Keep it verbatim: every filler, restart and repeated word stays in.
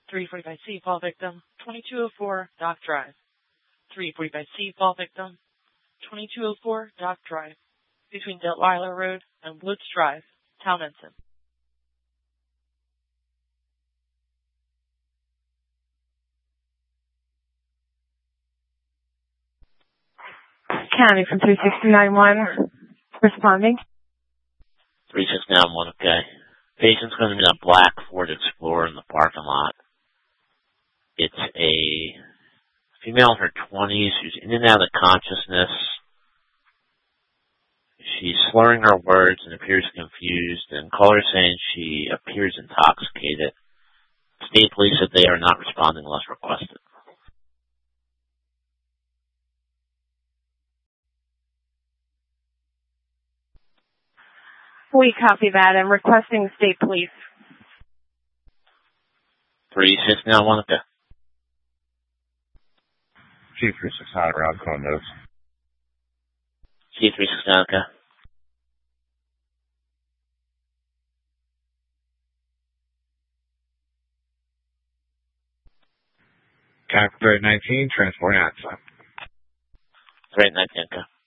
three forty-five C, fall victim, twenty-two oh four, Dock Drive. three forty-five C, fall victim, twenty-two oh four, Dock Drive, between Detweiler Road and Woods Drive, Town Ensign. County from three sixty-nine one, responding. three sixty-nine one, okay. Patient's going to be in a black Ford Explorer in the parking lot. It's a female in her twenties who's in and out of consciousness. She's slurring her words and appears confused, and caller saying she appears intoxicated. State police said they are not responding unless requested. We copy that and requesting state police. three sixty-nine one, okay. G three sixty-nine around condos. G three sixty-nine, okay. County from thirty nineteen, transporting accident. thirty nineteen, okay.